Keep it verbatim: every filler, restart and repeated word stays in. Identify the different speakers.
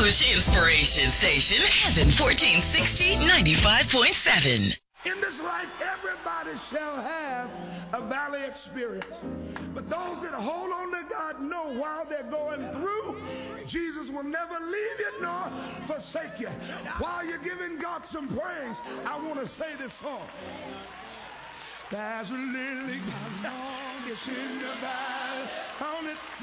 Speaker 1: Jewish Inspiration Station, Heaven fourteen sixty, ninety-five point seven.
Speaker 2: In this life, everybody shall have a valley experience. But those that hold on to God know while they're going through, Jesus will never leave you nor forsake you. While you're giving God some praise, I want to say this song. There's a lily, it's in the valley, on it